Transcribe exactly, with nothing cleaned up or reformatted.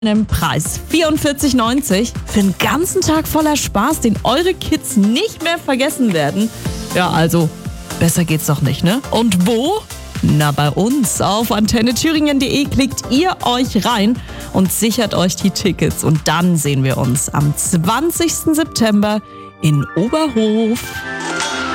einen Preis. vierundvierzig neunzig für einen ganzen Tag voller Spaß, den eure Kids nicht mehr vergessen werden. Ja, also, besser geht's doch nicht, ne? Und wo? Na, bei uns. Auf antenne thüringen punkt de klickt ihr euch rein und sichert euch die Tickets. Und dann sehen wir uns am zwanzigsten September in Oberhof.